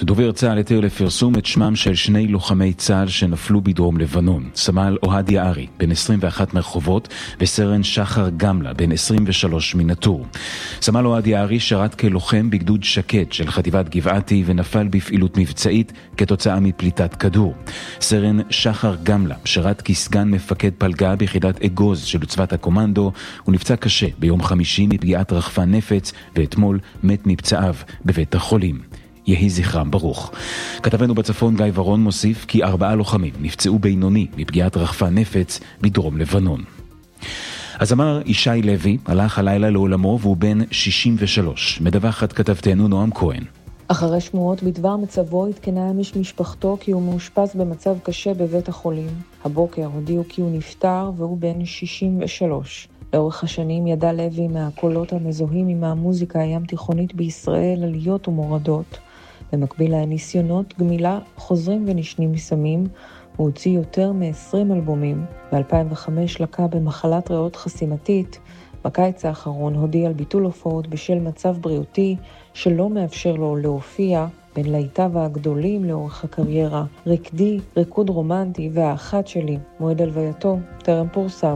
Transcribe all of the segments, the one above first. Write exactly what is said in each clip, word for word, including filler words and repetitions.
דובר צה"ל התיר לפרסום את שמם של שני לוחמי צה"ל שנפלו בדרום לבנון. סמל אוהד יערי, בן עשרים ואחת מרחובות, וסרן שחר גמלה, בן עשרים ושלוש מנטור. סמל אוהד יערי שרת כלוחם בגדוד שקט של חטיבת גבעתי ונפל בפעילות מבצעית כתוצאה מפליטת כדור. סרן שחר גמלה שרת כסגן מפקד פלגה ביחידת אגוז של עוצבת הקומנדו, הוא נפצע קשה ביום חמישי מפגיעת רחפן נפץ, ואתמול מת מפצעיו בבית החולים. יהי זכרם ברוך. כתבנו בצפון גיא ורון מוסיף כי ארבעה לוחמים נפצעו בינוני מפגיעת רחפן נפץ בדרום לבנון. הזמר ישי לוי הלך הלילה לעולמו והוא בן שישים ושלוש. מדווחת כתבתנו נועם כהן. אחרי שמועות בדבר מצבו התקנה אמש משפחתו כי הוא מאושפז במצב קשה בבית החולים. הבוקר הודיעו כי הוא נפטר והוא בן שישים ושלוש. לאורך השנים ידע לוי מהקולות המזוהים עם המוזיקה הים תיכונית בישראל עליות ומורדות. במקביל לניסיונות גמילה חוזרים ונשנים מסמים, הוא הוציא יותר מ-עשרים אלבומים. ב-אלפיים וחמש לקה במחלת ריאות חסימתית. בקיץ האחרון הודיע על ביטול הופעות בשל מצב בריאותי שלא מאפשר לו להופיע. בין להיטיו הגדולים לאורך הקריירה, ריקדי, ריקוד רומנטי והאחת שלי, מועד הלווייתו, טרם פורסם.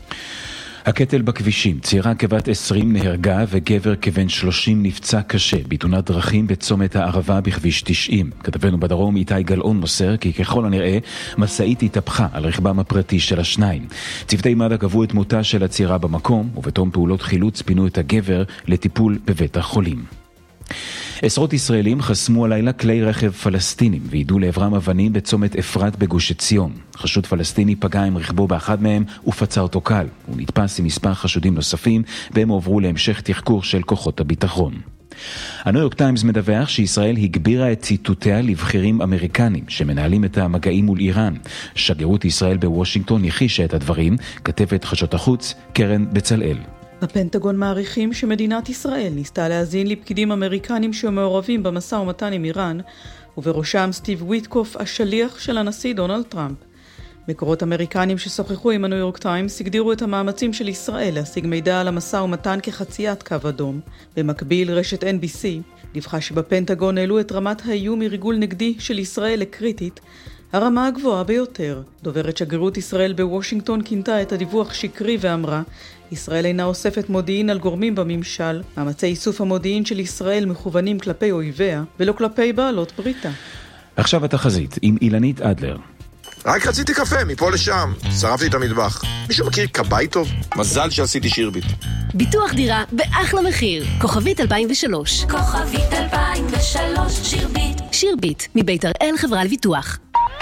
הקטל בכבישים, צעירה כבת עשרים נהרגה וגבר כבן שלושים נפצע קשה בתאונת דרכים בצומת הערבה בכביש תשעים. כתבנו בדרום איתי גלאון מוסר כי ככל הנראה משאית התהפכה על רכבם הפרטי של השניים. צוותי מד"א קבעו את מותה של הצעירה במקום, ובתום פעולות חילוץ פינו את הגבר לטיפול בבית החולים. עשרות ישראלים חסמו הלילה כלי רכב פלסטינים וידעו לעברם אבנים בצומת אפרת בגוש עציון. חשוד פלסטיני פגע עם רכבו באחד מהם ופצע אותו קל. הוא נתפס עם מספר חשודים נוספים והם עוברו להמשך תחקור של כוחות הביטחון. הניו יורק טיימס מדווח שישראל הגבירה את ציטוטיה לבחירים אמריקנים שמנהלים את המגעים מול איראן. שגרירות ישראל בוושינגטון הכחישה את הדברים, כתבת חדשות החוץ קרן בצלאל. בפנטגון מעריכים שמדינת ישראל ניסתה להזין לפקידים אמריקנים שמעורבים במשא ומתן עם איראן, ובראשם סטיב וויטקוף, השליח של הנשיא דונלד טראמפ. מקורות אמריקנים ששוחחו עם הניו יורק טיימס הגדירו את המאמצים של ישראל להשיג מידע על המשא ומתן כחציית קו אדום. במקביל, רשת אן בי סי דיווחה שבפנטגון העלו את רמת האיום מריגול נגדי של ישראל לקריטית, הרמה הגבוהה ביותר. דוברת שגרירות ישראל בוושינגטון כינתה את הדיווח שקרי ואמרה, ישראל אינה אוספת מודיעין על גורמים בממשל, מאמצי איסוף המודיעין של ישראל מכוונים כלפי אויביה ולא כלפי בעלות בריתה. עכשיו התחזית עם אילנית אדלר. רק רציתי קפה מפה לשם, שרפתי את המטבח. מישהו מכיר קבאי טוב? מזל שעשיתי שירביט. ביטוח דירה באחלה מחיר. כוכבית אלפיים ושלוש. כוכבית אלפיים ושלוש, שירביט. שירביט, מבית הראל חברה לביטוח.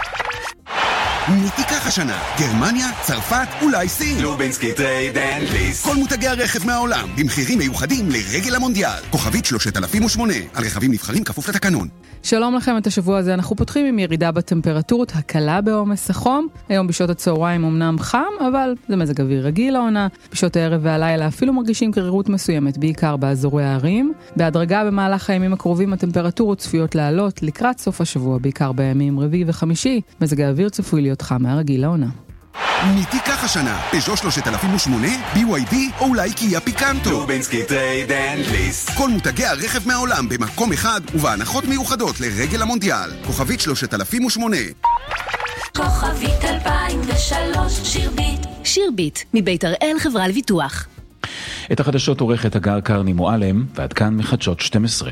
מי תיקח השנה? גרמניה, צרפת, אולי סין? לובינסקי טרייד אנד ליסט. כל מותגי הרכב מהעולם, במחירים מיוחדים לרגל המונדיאל. כוכבית שלושת אלפים ושמונה, על רכבים נבחרים כפוף לתקנון. שלום לכם, את השבוע הזה אנחנו פותחים עם ירידה בטמפרטורות, הקלה בעומס החום. היום בשעות הצהריים אמנם חם, אבל זה מזג אוויר רגיל לעונה. בשעות הערב והלילה אפילו מרגישים קרירות מסוימת, בעיקר באזורי הערים. בהדרגה במהלך הימים הקרובים הטמפרטורות צפויות לעלות לקראת סוף השבוע, בעיקר בימים רביעי וחמישי. מזג האוויר צפוי להיות חם מהרגיל לעונה. מי תיקח השנה? פז'ו שלושת אלפים ושמונה, בי וואי די או אולי קיה פיקנטו. לובינסקי טרייד אנד ליסט. כל מותגי הרכב מהעולם במקום אחד ובהנחות מיוחדות לרגל המונדיאל. כוכבית שלושת אלפים ושמונה. כוכבית אלפיים ושלוש, שירביט. שירביט, מבית הראל חברה לביטוח. את החדשות עורכת הגר קרני מועלם, ועד כאן מחדשות שתים עשרה.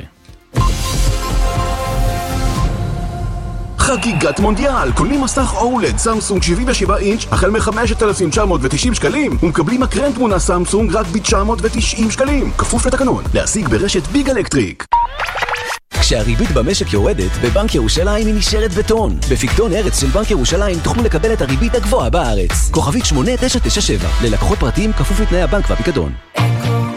חגיגת מונדיאל, קונים מסך אולד סמסונג שבעים ושבע אינץ' החל מ-חמשת אלפים תשע מאות ותשעים שקלים ומקבלים מקרן תמונה סמסונג רק ב-תשע מאות ותשעים שקלים, כפוף לתקנון. להשיג ברשת ביג אלקטריק. כשהריבית במשק יורדת, בבנק ירושלים היא נשארת בטון. בפיקדון ארץ של בנק ירושלים תוכלו לקבל את הריבית הגבוהה בארץ. כוכבית שמונה תשע תשע שבע, ללקוחות פרטיים כפוף לתנאי הבנק והפיקדון.